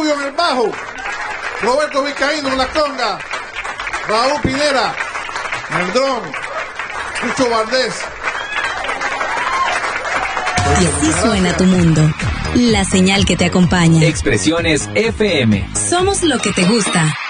Rubio en el bajo, Roberto Vizcaíno en la conga, Raúl Pineda en el dron, Lucho Valdés. Y así suena tu mundo. La señal que te acompaña. Expresiones FM. Somos lo que te gusta.